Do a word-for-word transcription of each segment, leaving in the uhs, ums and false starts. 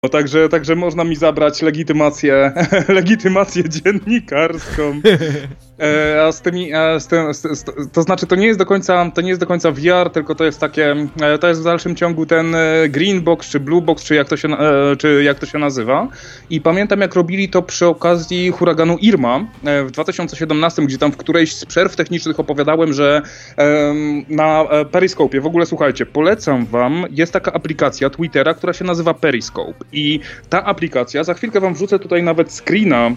No, także, także można mi zabrać legitymację, legitymację dziennikarską. E, a z tymi, e, z tym, z, z, to znaczy to nie jest do końca, to nie jest do końca V R, tylko to jest takie, e, to jest w dalszym ciągu ten green box, czy blue box, czy jak to się, e, czy jak to się nazywa. I pamiętam, jak robili to przy okazji huraganu Irma e, w dwa tysiące siedemnastym, gdzie tam w którejś z przerw technicznych opowiadałem, że e, na Periscope, w ogóle słuchajcie, polecam wam, jest taka aplikacja Twittera, która się nazywa Periscope. I ta aplikacja, za chwilkę wam wrzucę tutaj nawet screena,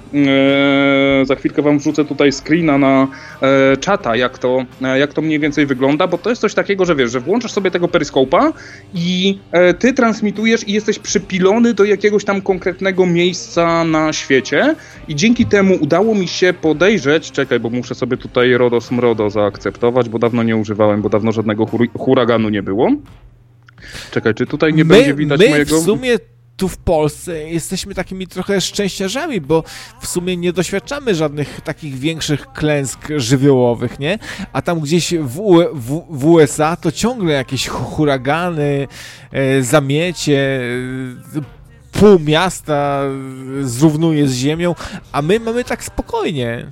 e, za chwilkę wam wrzucę tutaj screena na e, czata, jak to, e, jak to mniej więcej wygląda, bo to jest coś takiego, że wiesz, że włączasz sobie tego Periscope'a i e, ty transmitujesz i jesteś przypilony do jakiegoś tam konkretnego miejsca na świecie i dzięki temu udało mi się podejrzeć, czekaj, bo muszę sobie tutaj RODO Smrodo zaakceptować, bo dawno nie używałem, bo dawno żadnego hur- huraganu nie było. Czekaj, czy tutaj nie my, będzie widać my mojego... w sumie tu w Polsce jesteśmy takimi trochę szczęściarzami, bo w sumie nie doświadczamy żadnych takich większych klęsk żywiołowych, nie? A tam gdzieś w, U, w, w U S A to ciągle jakieś huragany, e, zamiecie, e, pół miasta zrównuje z ziemią, a my mamy tak spokojnie.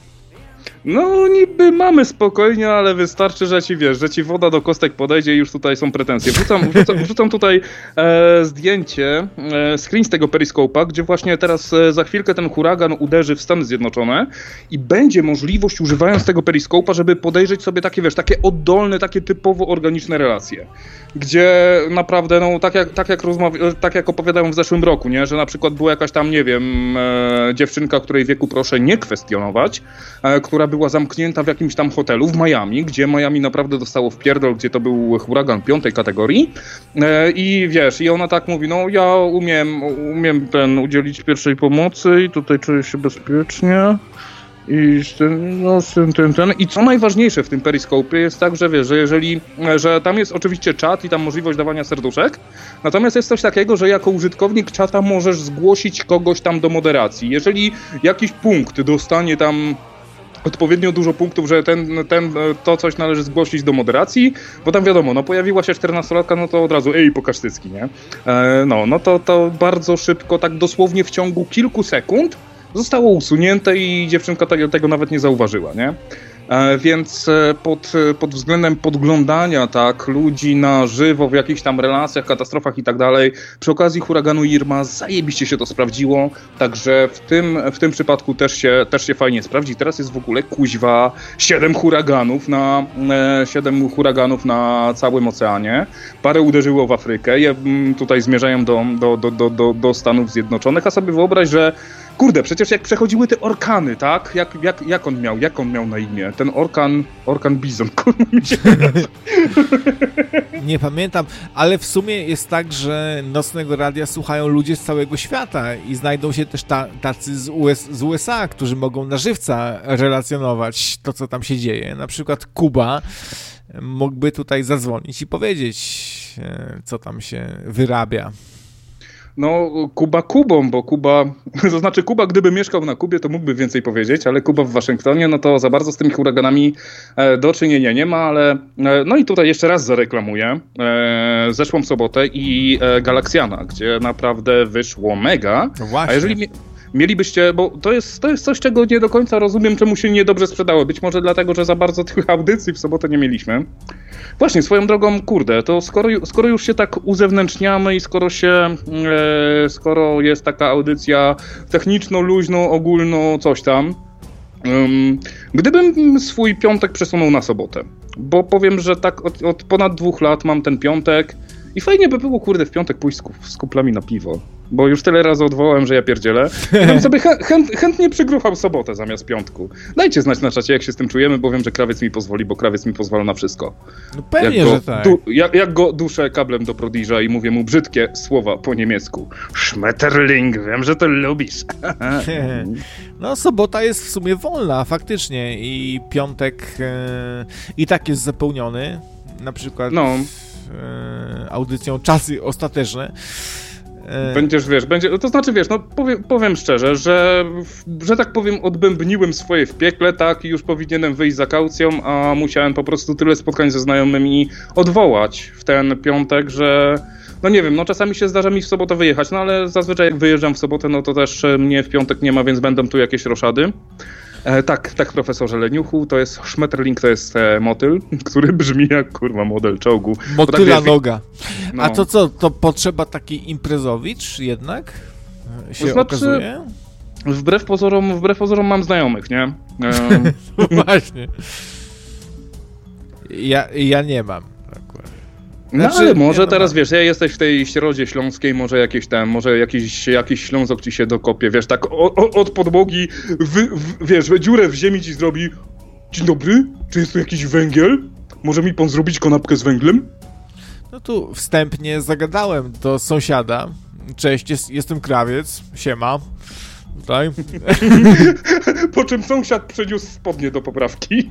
No niby mamy spokojnie, ale wystarczy, że ci wiesz, że ci woda do kostek podejdzie i już tutaj są pretensje. Wrzucam, wrzucam, wrzucam tutaj e, zdjęcie, e, screen z tego Periscope'a, gdzie właśnie teraz e, za chwilkę ten huragan uderzy w Stany Zjednoczone i będzie możliwość, używając tego Periscope'a, żeby podejrzeć sobie takie, wiesz, takie oddolne, takie typowo organiczne relacje. Gdzie naprawdę, no tak jak, tak jak, rozmawia, tak jak opowiadałem w zeszłym roku, nie, że na przykład była jakaś tam, nie wiem, e, dziewczynka, której wieku proszę nie kwestionować, e, która była zamknięta w jakimś tam hotelu w Miami, gdzie Miami naprawdę dostało w pierdol, gdzie to był huragan piątej kategorii e, i wiesz, i ona tak mówi, no ja umiem, umiem ten udzielić pierwszej pomocy i tutaj czuję się bezpiecznie. I ten, no, ten, ten, ten. I co najważniejsze w tym Periscope jest tak, że wiesz, że jeżeli, że tam jest oczywiście czat i tam możliwość dawania serduszek, natomiast jest coś takiego, że jako użytkownik czata możesz zgłosić kogoś tam do moderacji. Jeżeli jakiś punkt dostanie tam odpowiednio dużo punktów, że ten, ten, to coś należy zgłosić do moderacji, bo tam wiadomo, no pojawiła się czternastolatka, no to od razu ej, pokaż cycki, nie? E, no, no to, to bardzo szybko, tak dosłownie w ciągu kilku sekund zostało usunięte i dziewczynka tego, tego nawet nie zauważyła, nie? E, więc pod, pod względem podglądania tak ludzi na żywo w jakichś tam relacjach, katastrofach i tak dalej, przy okazji huraganu Irma zajebiście się to sprawdziło, także w tym, w tym przypadku też się, też się fajnie sprawdzi. Teraz jest w ogóle kuźwa siedem huraganów na e, siedem huraganów na całym oceanie. Parę uderzyło w Afrykę, je tutaj zmierzają do, do, do, do, do, do Stanów Zjednoczonych, a sobie wyobraź, że kurde, przecież jak przechodziły te orkany, tak? Jak, jak, jak on miał, jak on miał na imię? Ten orkan, orkan bizon, kurde mi się Nie pamiętam, ale w sumie jest tak, że Nocnego Radia słuchają ludzie z całego świata i znajdą się też ta, tacy z, U S, z U S A, którzy mogą na żywca relacjonować to, co tam się dzieje. Na przykład Kuba mógłby tutaj zadzwonić i powiedzieć, co tam się wyrabia. No, Kuba Kubą, bo Kuba, to znaczy Kuba, gdyby mieszkał na Kubie, to mógłby więcej powiedzieć, ale Kuba w Waszyngtonie, no to za bardzo z tymi huraganami e, do czynienia nie ma, ale e, no i tutaj jeszcze raz zareklamuję e, zeszłą sobotę i e, Galaksjana, gdzie naprawdę wyszło mega. No właśnie. A jeżeli mi... Mielibyście, bo to jest, to jest coś, czego nie do końca rozumiem, czemu się niedobrze sprzedało. Być może dlatego, że za bardzo tych audycji w sobotę nie mieliśmy. Właśnie, swoją drogą, kurde, to skoro, skoro już się tak uzewnętrzniamy i skoro się, e, skoro jest taka audycja techniczno-luźno, ogólno coś tam, um, gdybym swój piątek przesunął na sobotę, bo powiem, że tak od, od ponad dwóch lat mam ten piątek i fajnie by było, kurde, w piątek pójść z, z kumplami na piwo. Bo już tyle razy odwołałem, że ja pierdzielę. Ja bym sobie chę- chę- chętnie przygruchał sobotę zamiast piątku. Dajcie znać na czacie, jak się z tym czujemy, bo wiem, że krawiec mi pozwoli, bo krawiec mi pozwala na wszystko. No pewnie, jak go, że tak. Du- jak, jak go duszę kablem do Prodiża i mówię mu brzydkie słowa po niemiecku. Schmetterling, wiem, że to lubisz. No, sobota jest w sumie wolna, faktycznie. I piątek e, i tak jest zapełniony. Na przykład No. e, audycją Czasy Ostateczne. Będziesz, wiesz, będzie, to znaczy, wiesz, no powiem, powiem szczerze, że, że tak powiem, odbębniłem swoje w piekle, tak, i już powinienem wyjść za kaucją, a musiałem po prostu tyle spotkań ze znajomymi odwołać w ten piątek, że no nie wiem, no czasami się zdarza mi w sobotę wyjechać, no ale zazwyczaj jak wyjeżdżam w sobotę, no to też mnie w piątek nie ma, więc będą tu jakieś roszady. E, tak, tak, profesorze Leniuchu, to jest Schmetterling, to jest e, motyl, który brzmi jak kurwa model czołgu. Motyla tak, noga. No. A to co, to potrzeba taki imprezowicz jednak się to znaczy, okazuje? Wbrew pozorom, wbrew pozorom mam znajomych, nie? E... no właśnie. Ja, ja nie mam. No znaczy, ale może teraz, wiesz, ja jesteś w tej środzie śląskiej, może jakieś tam, może jakiś, jakiś Ślązok ci się dokopie, wiesz, tak o, o, od podłogi, wy, w, wiesz, dziurę w ziemi ci zrobi. Dzień dobry, czy jest tu jakiś węgiel? Może mi pan zrobić kanapkę z węglem? No tu wstępnie zagadałem do sąsiada. Cześć, jest, jestem krawiec, siema. Tutaj. Po czym sąsiad przyniósł spodnie do poprawki.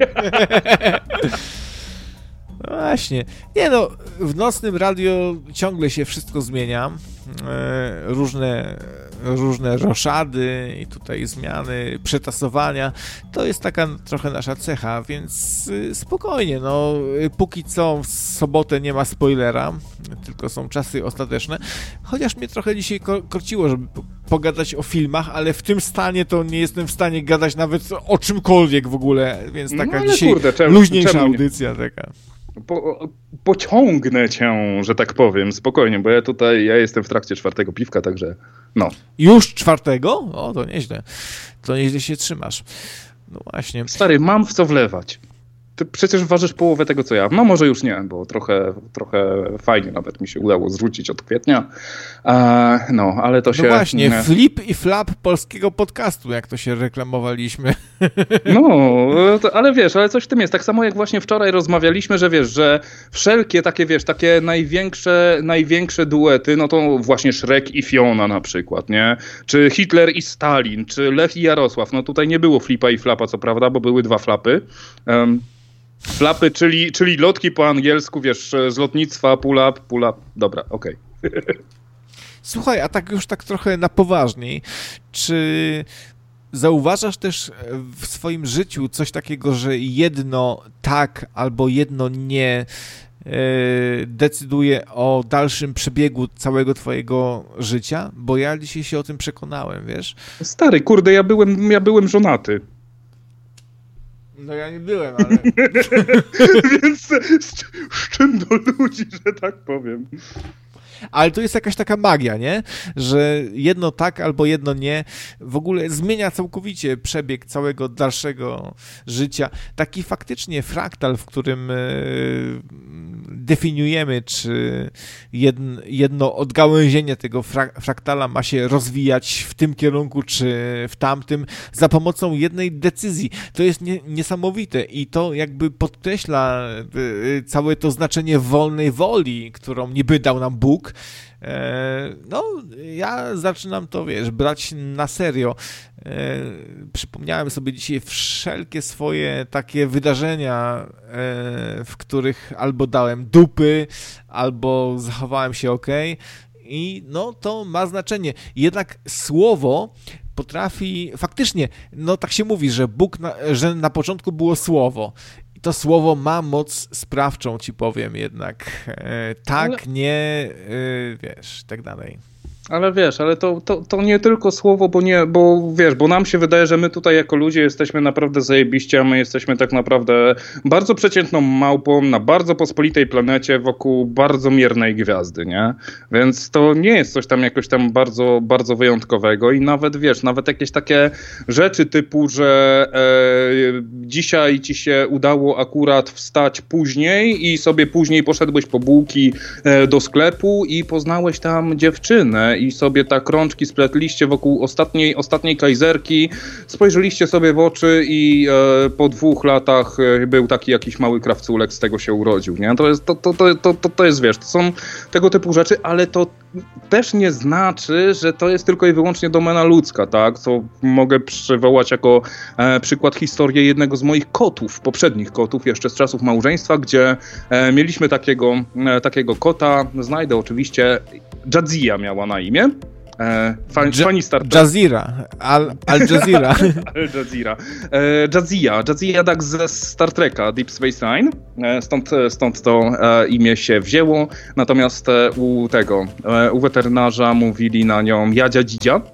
No właśnie. Nie no, w nocnym radio ciągle się wszystko zmienia. E, różne, różne roszady i tutaj zmiany, przetasowania. To jest taka trochę nasza cecha, więc y, spokojnie. No, póki co w sobotę nie ma spoilera, tylko są czasy ostateczne. Chociaż mnie trochę dzisiaj ko- korciło, żeby pogadać o filmach, ale w tym stanie to nie jestem w stanie gadać nawet o czymkolwiek w ogóle, więc taka no, dzisiaj kurde, czemu, luźniejsza czemu audycja taka. Po, pociągnę cię, że tak powiem, spokojnie, bo ja tutaj, ja jestem w trakcie czwartego piwka, także no. Już czwartego? O, to nieźle. To nieźle się trzymasz. No właśnie. Stary, mam w co wlewać. Ty przecież ważysz połowę tego, co ja. No może już nie, bo trochę, trochę fajnie nawet mi się udało zrzucić od kwietnia. E, no, ale to no się... No właśnie, nie... flip i flap polskiego podcastu, jak to się reklamowaliśmy. No, to, ale wiesz, ale coś w tym jest. Tak samo jak właśnie wczoraj rozmawialiśmy, że wiesz, że wszelkie takie, wiesz, takie największe, największe duety, no to właśnie Shrek i Fiona na przykład, nie? Czy Hitler i Stalin, czy Lech i Jarosław. No tutaj nie było flipa i flapa, co prawda, bo były dwa flapy. Um, Flapy, czyli, czyli lotki po angielsku, wiesz, z lotnictwa, pull up, pull up. Dobra, okej. Okay. Słuchaj, a tak już tak trochę na poważniej, czy zauważasz też w swoim życiu coś takiego, że jedno tak albo jedno nie yy, decyduje o dalszym przebiegu całego twojego życia? Bo ja dzisiaj się o tym przekonałem, wiesz? Stary, kurde, ja byłem, ja byłem żonaty. No ja nie byłem, ale... Więc z, z czym do ludzi, że tak powiem. Ale to jest jakaś taka magia, nie? Że jedno tak albo jedno nie w ogóle zmienia całkowicie przebieg całego dalszego życia. Taki faktycznie fraktal, w którym definiujemy, czy jedno, jedno odgałęzienie tego frak- fraktala ma się rozwijać w tym kierunku, czy w tamtym, za pomocą jednej decyzji. To jest nie, niesamowite i to jakby podkreśla całe to znaczenie wolnej woli, którą niby dał nam Bóg. No, ja zaczynam to, wiesz, brać na serio. Przypomniałem sobie dzisiaj wszelkie swoje takie wydarzenia, w których albo dałem dupy, albo zachowałem się okej. I no, to ma znaczenie. Jednak słowo potrafi, faktycznie, no tak się mówi, że Bóg, na, że na początku było słowo. To słowo ma moc sprawczą, ci powiem jednak. E, tak, ale... nie, e, wiesz, tak dalej. Ale wiesz, ale to, to, to nie tylko słowo, bo nie, bo wiesz, bo nam się wydaje, że my tutaj jako ludzie jesteśmy naprawdę zajebiści, a my jesteśmy tak naprawdę bardzo przeciętną małpą na bardzo pospolitej planecie wokół bardzo miernej gwiazdy, nie? Więc to nie jest coś tam jakoś tam bardzo, bardzo wyjątkowego i nawet, wiesz, nawet jakieś takie rzeczy typu, że e, dzisiaj ci się udało akurat wstać później i sobie później poszedłeś po bułki e, do sklepu i poznałeś tam dziewczynę i sobie tak rączki spletliście wokół ostatniej, ostatniej kajzerki, spojrzeliście sobie w oczy i e, po dwóch latach e, był taki jakiś mały krawculek, z tego się urodził, nie? To jest, to, to, to, to, to, to jest, wiesz, to są tego typu rzeczy, ale to też nie znaczy, że to jest tylko i wyłącznie domena ludzka, tak? Co mogę przywołać jako e, przykład historię jednego z moich kotów, poprzednich kotów, jeszcze z czasów małżeństwa, gdzie e, mieliśmy takiego, e, takiego kota, znajdę oczywiście, Jadzia miała na imię. E, fan, Dż- fani Star Trek. Jazeera. Al, Al Jazeera. Al Jazeera. E, Jadzia. Jadzia tak ze Star Treka, Deep Space Nine. E, stąd, stąd to e, imię się wzięło. Natomiast e, u tego, e, u weterynarza mówili na nią Jadzia Dzidzia. E,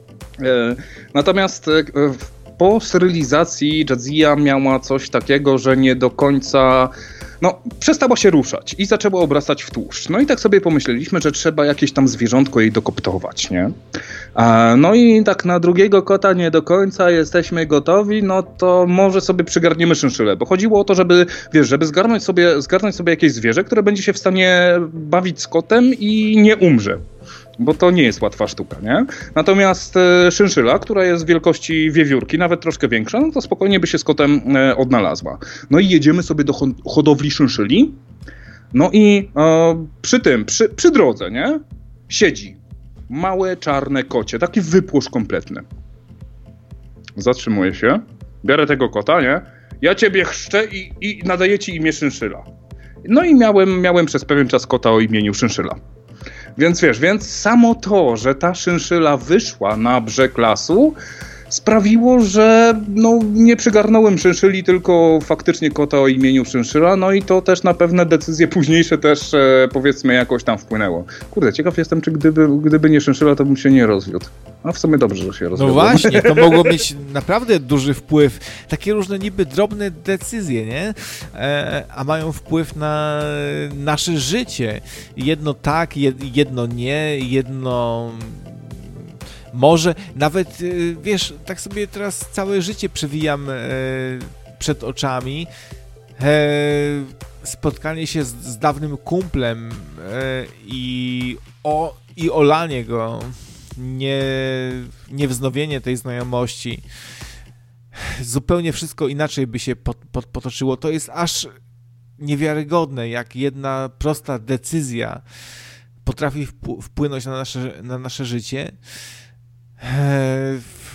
natomiast e, po sterylizacji Jadzia miała coś takiego, że nie do końca... No, przestała się ruszać i zaczęła obrastać w tłuszcz. No i tak sobie pomyśleliśmy, że trzeba jakieś tam zwierzątko jej dokoptować, nie? A, no i tak na drugiego kota nie do końca jesteśmy gotowi, no to może sobie przygarniemy szynszylę, bo chodziło o to, żeby, wiesz, żeby zgarnąć sobie, zgarnąć sobie jakieś zwierzę, które będzie się w stanie bawić z kotem i nie umrze. Bo to nie jest łatwa sztuka, nie? Natomiast e, szynszyla, która jest wielkości wiewiórki, nawet troszkę większa, no to spokojnie by się z kotem e, odnalazła. No i jedziemy sobie do ho- hodowli szynszyli. No i e, przy tym, przy, przy drodze, nie? Siedzi małe, czarne kocie, taki wypłosz kompletny. Zatrzymuję się, biorę tego kota, nie? Ja ciebie chrzczę i, i nadaję ci imię Szynszyla. No i miałem, miałem przez pewien czas kota o imieniu Szynszyla. Więc wiesz, więc samo to, że ta szynszyla wyszła na brzeg lasu, sprawiło, że no, nie przygarnąłem szynszyli, tylko faktycznie kota o imieniu Szynszyla, no i to też na pewne decyzje późniejsze też e, powiedzmy jakoś tam wpłynęło. Kurde, ciekaw jestem, czy gdyby, gdyby nie Szynszyla, to bym się nie rozwiódł. A w sumie dobrze, że się rozwiodłem. No właśnie, to mogło mieć naprawdę duży wpływ. Takie różne niby drobne decyzje, nie? E, a mają wpływ na nasze życie. Jedno tak, jedno nie, jedno... Może nawet, wiesz, tak sobie teraz całe życie przewijam e, przed oczami. E, spotkanie się z, z dawnym kumplem e, i, o, i olanie go, nie, niewznowienie tej znajomości. Zupełnie wszystko inaczej by się pot, pot, potoczyło. To jest aż niewiarygodne, jak jedna prosta decyzja potrafi wpłynąć na nasze, na nasze życie. Eee,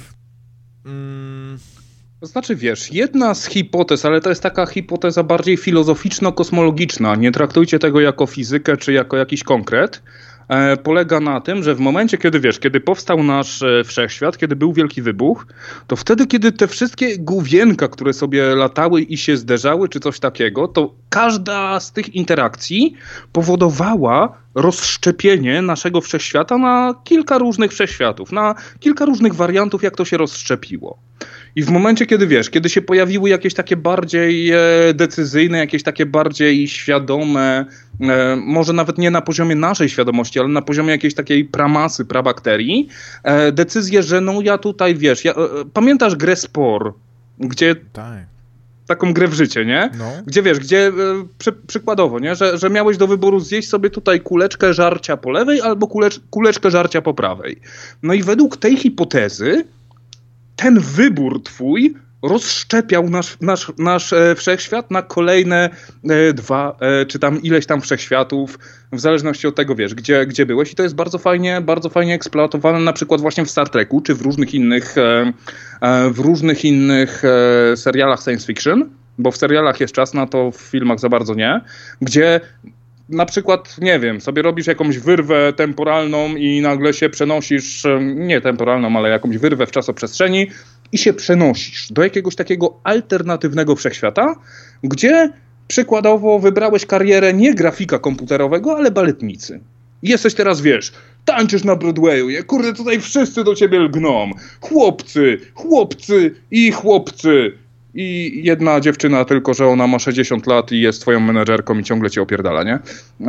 mm. To znaczy, wiesz, jedna z hipotez, ale to jest taka hipoteza bardziej filozoficzno-kosmologiczna, nie traktujcie tego jako fizykę czy jako jakiś konkret, e, polega na tym, że w momencie, kiedy wiesz, kiedy powstał nasz e, wszechświat, kiedy był wielki wybuch, to wtedy, kiedy te wszystkie główienka, które sobie latały i się zderzały, czy coś takiego, to każda z tych interakcji powodowała rozszczepienie naszego wszechświata na kilka różnych wszechświatów, na kilka różnych wariantów, jak to się rozszczepiło. I w momencie, kiedy wiesz, kiedy się pojawiły jakieś takie bardziej e, decyzyjne, jakieś takie bardziej świadome, e, może nawet nie na poziomie naszej świadomości, ale na poziomie jakiejś takiej pramasy, prabakterii, e, decyzję, że no ja tutaj, wiesz, ja, e, pamiętasz grę Spore, gdzie... Tak. Taką grę w życie, nie? No. Gdzie wiesz, gdzie przy, przykładowo, nie? Że, że miałeś do wyboru zjeść sobie tutaj kuleczkę żarcia po lewej albo kulecz, kuleczkę żarcia po prawej. No i według tej hipotezy ten wybór twój rozszczepiał nasz, nasz, nasz e, wszechświat na kolejne e, dwa, e, czy tam ileś tam wszechświatów, w zależności od tego, wiesz, gdzie, gdzie byłeś. I to jest bardzo fajnie, bardzo fajnie eksploatowane na przykład właśnie w Star Treku, czy w różnych innych, e, e, w różnych innych e, serialach science fiction, bo w serialach jest czas na to, w filmach za bardzo nie, gdzie na przykład, nie wiem, sobie robisz jakąś wyrwę temporalną i nagle się przenosisz, nie temporalną, ale jakąś wyrwę w czasoprzestrzeni i się przenosisz do jakiegoś takiego alternatywnego wszechświata, gdzie przykładowo wybrałeś karierę nie grafika komputerowego, ale baletnicy. I jesteś teraz, wiesz, tańczysz na Broadwayu, je, kurde, tutaj wszyscy do ciebie lgną. Chłopcy, chłopcy i chłopcy. I jedna dziewczyna tylko, że ona ma sześćdziesiąt lat i jest twoją menedżerką i ciągle cię opierdala, nie?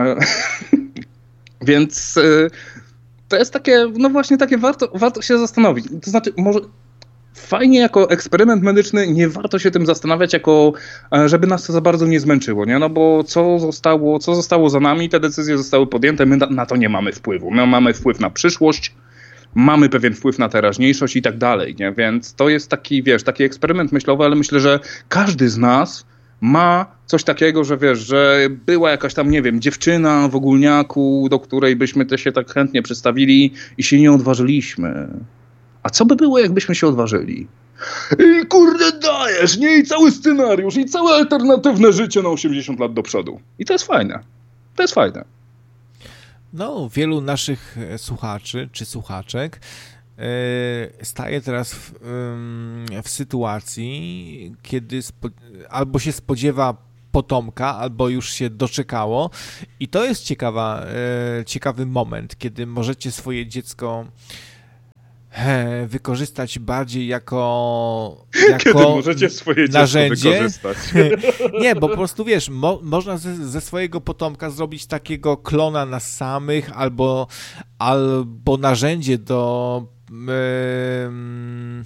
Więc to jest takie, no właśnie takie, warto, warto się zastanowić. To znaczy, może fajnie jako eksperyment medyczny, nie warto się tym zastanawiać, jako żeby nas to za bardzo nie zmęczyło, nie? No bo co zostało, co zostało za nami, te decyzje zostały podjęte, my na to nie mamy wpływu. My mamy wpływ na przyszłość, mamy pewien wpływ na teraźniejszość i tak dalej, nie? Więc to jest taki, wiesz, taki eksperyment myślowy, ale myślę, że każdy z nas ma coś takiego, że wiesz, że była jakaś tam, nie wiem, dziewczyna w ogólniaku, do której byśmy też się tak chętnie przedstawili i się nie odważyliśmy. A co by było, jakbyśmy się odważyli? I kurde dajesz, nie? I cały scenariusz, i całe alternatywne życie na osiemdziesiąt lat do przodu. I to jest fajne. To jest fajne. No, wielu naszych słuchaczy czy słuchaczek staje teraz w, w sytuacji, kiedy spo, albo się spodziewa potomka, albo już się doczekało i to jest ciekawa, ciekawy moment, kiedy możecie swoje dziecko wykorzystać bardziej jako, jako Kiedy możecie swoje narzędzie. Dziecko wykorzystać. Nie, bo po prostu wiesz, mo, można ze, ze swojego potomka zrobić takiego klona nas samych, albo, albo narzędzie do yy,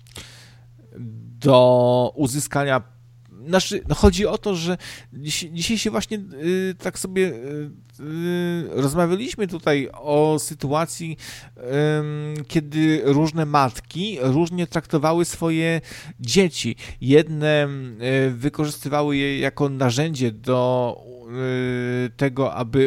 do uzyskania. Znaczy, no chodzi o to, że dziś, dzisiaj się właśnie y, tak sobie y, y, rozmawialiśmy tutaj o sytuacji, y, kiedy różne matki różnie traktowały swoje dzieci. Jedne y, wykorzystywały je jako narzędzie do y, tego, aby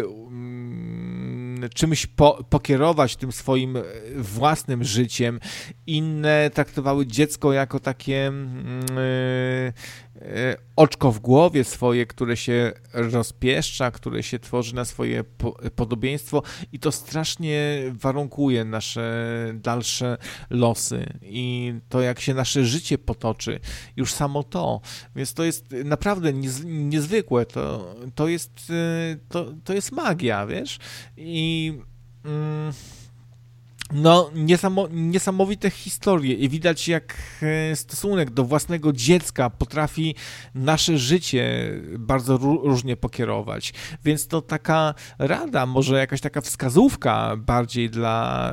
y, czymś po, pokierować tym swoim własnym życiem. Inne traktowały dziecko jako takie y, oczko w głowie swoje, które się rozpieszcza, które się tworzy na swoje po- podobieństwo i to strasznie warunkuje nasze dalsze losy i to, jak się nasze życie potoczy, już samo to. Więc to jest naprawdę niez- niezwykłe. To, to, jest, to, to jest magia, wiesz? I mm, no, niesamo, niesamowite historie i widać, jak stosunek do własnego dziecka potrafi nasze życie bardzo ró- różnie pokierować. Więc to taka rada, może jakaś taka wskazówka bardziej dla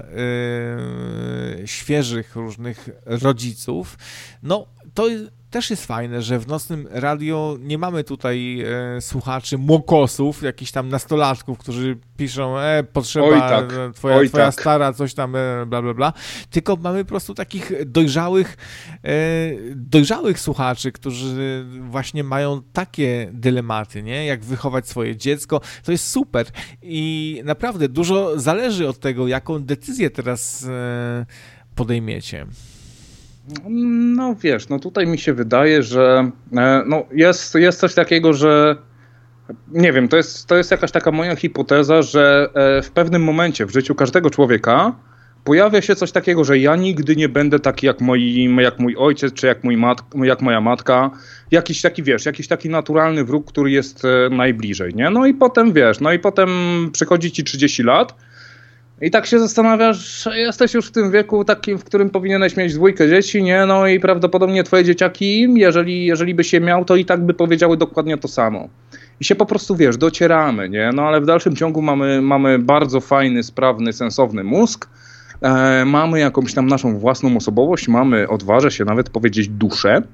yy, świeżych różnych rodziców. No, to też jest fajne, że w Nocnym Radio nie mamy tutaj e, słuchaczy młokosów, jakichś tam nastolatków, którzy piszą, e, potrzeba, Oj, tak. twoja, Oj, twoja tak. stara, coś tam, e, bla, bla, bla. Tylko mamy po prostu takich dojrzałych, e, dojrzałych słuchaczy, którzy właśnie mają takie dylematy, nie? Jak wychować swoje dziecko. To jest super i naprawdę dużo zależy od tego, jaką decyzję teraz e, podejmiecie. No wiesz, no tutaj mi się wydaje, że no jest, jest coś takiego, że nie wiem, to jest, to jest jakaś taka moja hipoteza, że w pewnym momencie w życiu każdego człowieka pojawia się coś takiego, że ja nigdy nie będę taki jak, moi, jak mój ojciec, czy jak, mój mat, jak moja matka. Jakiś taki, wiesz, jakiś taki naturalny wróg, który jest najbliżej, nie? No i potem, wiesz, no i potem przychodzi ci trzydzieści lat i tak się zastanawiasz, że jesteś już w tym wieku takim, w którym powinieneś mieć dwójkę dzieci, nie? No i prawdopodobnie twoje dzieciaki, jeżeli, jeżeli byś je miał, to i tak by powiedziały dokładnie to samo. I się po prostu, wiesz, docieramy, nie? No ale w dalszym ciągu mamy, mamy bardzo fajny, sprawny, sensowny mózg, e, mamy jakąś tam naszą własną osobowość, mamy, odważę się nawet powiedzieć, duszę,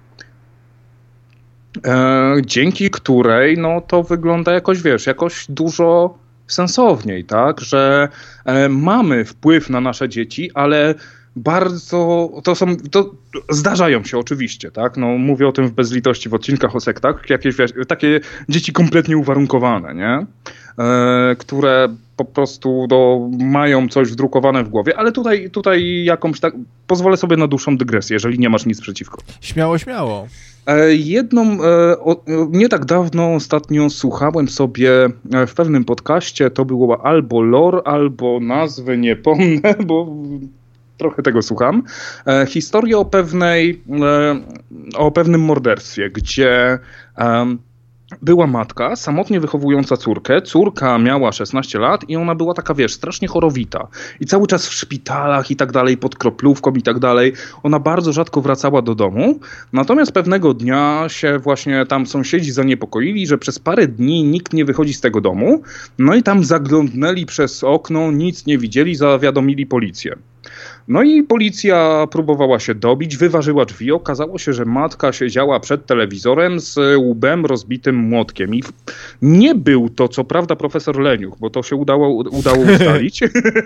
e, dzięki której, no to wygląda jakoś, wiesz, jakoś dużo sensowniej, tak, że e, mamy wpływ na nasze dzieci, ale bardzo, to są, to zdarzają się oczywiście, tak, no mówię o tym w bezlitości w odcinkach o sektach, jakieś, wiesz, takie dzieci kompletnie uwarunkowane, nie, e, które po prostu do, mają coś wdrukowane w głowie, ale tutaj, tutaj jakąś tak, pozwolę sobie na dłuższą dygresję, jeżeli nie masz nic przeciwko. Śmiało, śmiało. Jedną, nie tak dawno ostatnio słuchałem sobie w pewnym podcaście, to było albo lore, albo nazwy, nie pomnę, bo trochę tego słucham, historię o pewnej, o pewnym morderstwie, gdzie była matka samotnie wychowująca córkę. Córka miała szesnaście lat i ona była taka, wiesz, strasznie chorowita. I cały czas w szpitalach i tak dalej, pod kroplówką i tak dalej. Ona bardzo rzadko wracała do domu. Natomiast pewnego dnia się właśnie tam sąsiedzi zaniepokoili, że przez parę dni nikt nie wychodzi z tego domu. No i tam zaglądnęli przez okno, nic nie widzieli, zawiadomili policję. No i policja próbowała się dobić, wyważyła drzwi. Okazało się, że matka siedziała przed telewizorem z łbem rozbitym młotkiem. I nie był to, co prawda, profesor Leniuch, bo to się udało, udało ustalić.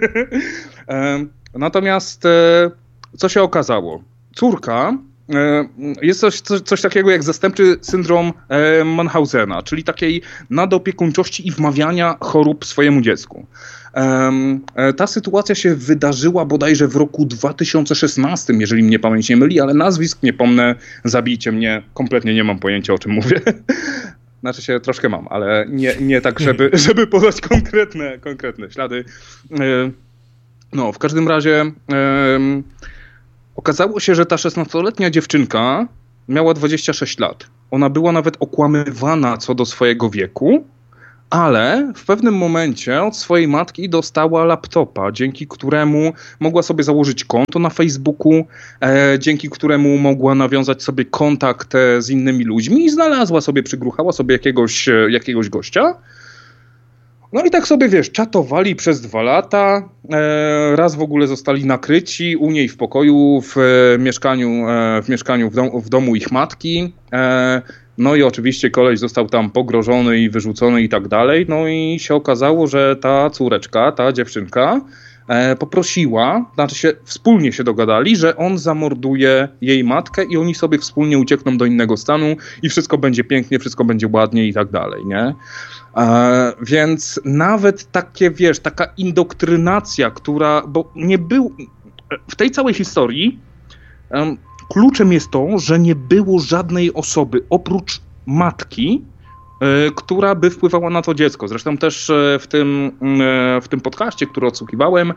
Natomiast co się okazało? Córka, jest coś, coś, coś takiego jak zastępczy syndrom Munchausena, czyli takiej nadopiekuńczości i wmawiania chorób swojemu dziecku. Ta sytuacja się wydarzyła bodajże w roku dwa tysiące szesnastym, jeżeli mnie pamięć nie myli, ale nazwisk nie pomnę, zabijcie mnie, kompletnie nie mam pojęcia, o czym mówię. Znaczy się troszkę mam, ale nie, nie tak, żeby, żeby podać konkretne, konkretne ślady. No, w każdym razie um, okazało się, że ta szesnastoletnia dziewczynka miała dwadzieścia sześć lat. Ona była nawet okłamywana co do swojego wieku, ale w pewnym momencie od swojej matki dostała laptopa, dzięki któremu mogła sobie założyć konto na Facebooku, e, dzięki któremu mogła nawiązać sobie kontakt z innymi ludźmi i znalazła sobie, przygruchała sobie jakiegoś, jakiegoś gościa. No i tak sobie, wiesz, czatowali przez dwa lata, e, raz w ogóle zostali nakryci u niej w pokoju, w e, mieszkaniu, e, w, mieszkaniu w, dom, w domu ich matki. E, no i oczywiście koleś został tam pogrożony i wyrzucony i tak dalej. No i się okazało, że ta córeczka, ta dziewczynka e, poprosiła, znaczy się wspólnie się dogadali, że on zamorduje jej matkę i oni sobie wspólnie uciekną do innego stanu i wszystko będzie pięknie, wszystko będzie ładnie i tak dalej, nie? E, więc nawet takie, wiesz, taka indoktrynacja, która, bo nie był, w tej całej historii um, kluczem jest to, że nie było żadnej osoby oprócz matki, e, która by wpływała na to dziecko. Zresztą też e, w tym, e, w tym podcaście, który odsłuchiwałem,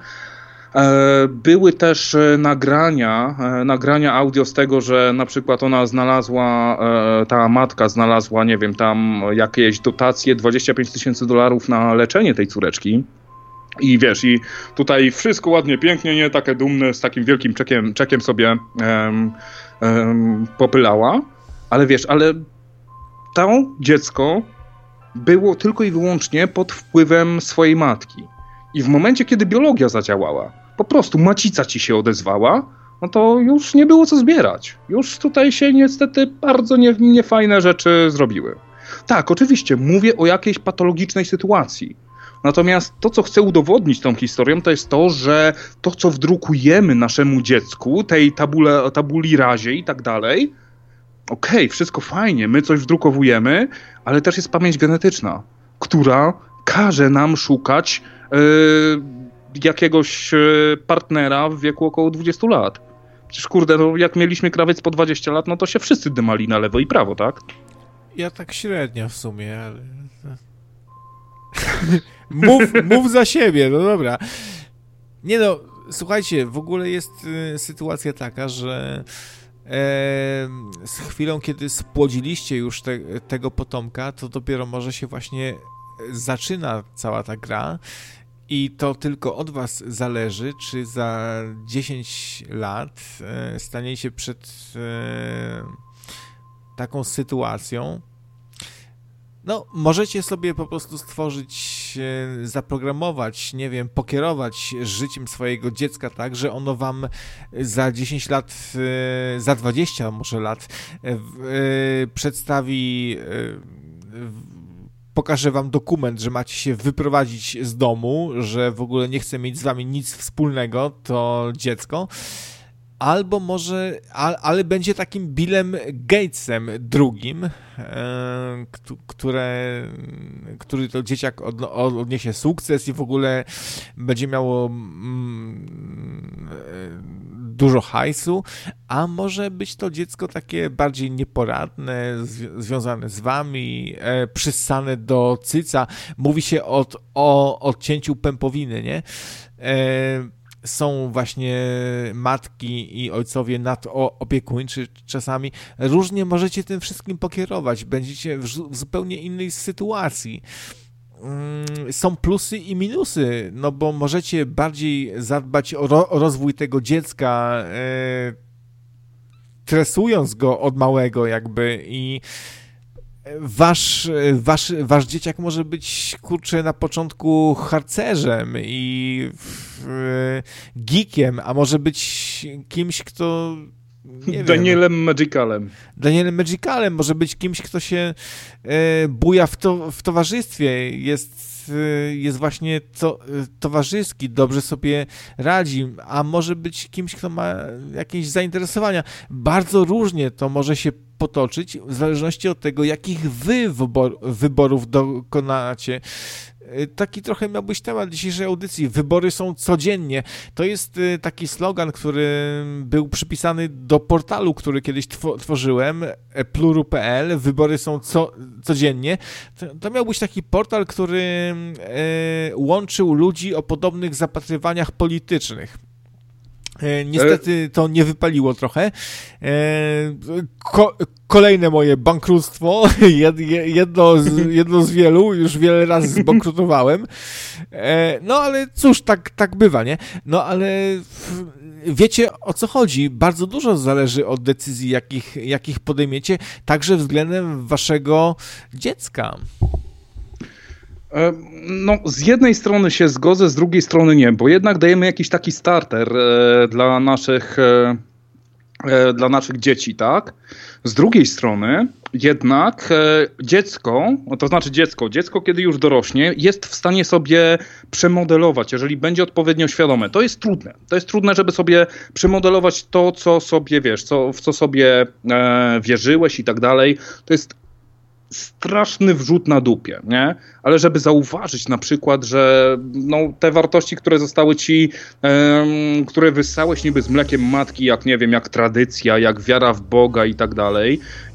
były też nagrania, nagrania audio z tego, że na przykład ona znalazła, ta matka znalazła, nie wiem, tam jakieś dotacje, dwadzieścia pięć tysięcy dolarów na leczenie tej córeczki. I wiesz, i tutaj wszystko ładnie, pięknie, nie takie dumne, z takim wielkim czekiem, czekiem sobie um, um, popylała. Ale wiesz, ale to dziecko było tylko i wyłącznie pod wpływem swojej matki. I w momencie, kiedy biologia zadziałała, po prostu macica ci się odezwała, no to już nie było co zbierać. Już tutaj się niestety bardzo nie, niefajne rzeczy zrobiły. Tak, oczywiście, mówię o jakiejś patologicznej sytuacji. Natomiast to, co chcę udowodnić tą historią, to jest to, że to, co wdrukujemy naszemu dziecku, tej tabule, tabuli razie i tak dalej, okej, okay, wszystko fajnie, my coś wdrukowujemy, ale też jest pamięć genetyczna, która każe nam szukać yy, jakiegoś yy, partnera w wieku około dwudziestu lat. Przecież kurde, no jak mieliśmy krawiec po dwadzieścia lat, no to się wszyscy dymali na lewo i prawo, tak? Ja tak średnio w sumie, ale... mów, mów za siebie, no dobra. Nie no, słuchajcie, w ogóle jest y, sytuacja taka, że e, z chwilą, kiedy spłodziliście już te, tego potomka, to dopiero może się właśnie zaczyna cała ta gra i to tylko od was zależy, czy za dziesięć lat e, staniecie przed e, taką sytuacją. No, możecie sobie po prostu stworzyć, zaprogramować, nie wiem, pokierować życiem swojego dziecka tak, że ono wam za dziesięć lat, za dwadzieścia może lat przedstawi, pokaże wam dokument, że macie się wyprowadzić z domu, że w ogóle nie chce mieć z wami nic wspólnego, to dziecko. Albo może, ale, ale będzie takim Billem Gatesem drugim, e, które, który to dzieciak od, odniesie sukces i w ogóle będzie miało mm, dużo hajsu, a może być to dziecko takie bardziej nieporadne, zw- związane z wami, e, przyssane do cyca. Mówi się od, o odcięciu pępowiny, nie? E, Są właśnie matki i ojcowie nadopiekuńczy czasami. Różnie możecie tym wszystkim pokierować. Będziecie w zupełnie innej sytuacji. Są plusy i minusy, no bo możecie bardziej zadbać o, ro- o rozwój tego dziecka, e, tresując go od małego jakby i Wasz, wasz, wasz dzieciak może być, kurczę, na początku harcerzem i e, geekiem, a może być kimś, kto... Nie Danielem wiem, Magicalem. Danielem Magicalem, może być kimś, kto się e, buja w, to, w towarzystwie, jest, e, jest właśnie to, towarzyski, dobrze sobie radzi, a może być kimś, kto ma jakieś zainteresowania. Bardzo różnie to może się potoczyć, w zależności od tego, jakich wy wybor, wyborów dokonacie. taki trochę miał być temat dzisiejszej audycji. Wybory są codziennie. To jest taki slogan, który był przypisany do portalu, który kiedyś tw- tworzyłem, pluru kropka p l. Wybory są co, codziennie. To, to miał być taki portal, który e, łączył ludzi o podobnych zapatrywaniach politycznych. Niestety to nie wypaliło trochę. Ko- kolejne moje bankructwo, jedno z, jedno z wielu, już wiele razy zbankrutowałem. No ale cóż, tak, tak bywa, nie? No ale wiecie, o co chodzi. Bardzo dużo zależy od decyzji, jakich, jakich podejmiecie, także względem waszego dziecka. No, z jednej strony się zgodzę, z drugiej strony nie, bo jednak dajemy jakiś taki starter e, dla naszych e, e, dla naszych dzieci, tak? Z drugiej strony jednak e, dziecko, no to znaczy dziecko, dziecko kiedy już dorośnie, jest w stanie sobie przemodelować, jeżeli będzie odpowiednio świadome. To jest trudne. To jest trudne, żeby sobie przemodelować to, co sobie wiesz, co, w co sobie e, wierzyłeś i tak dalej. To jest straszny wrzut na dupie, nie? Ale żeby zauważyć na przykład, że no, te wartości, które zostały ci, um, które wyssałeś niby z mlekiem matki, jak nie wiem, jak tradycja, jak wiara w Boga i tak dalej,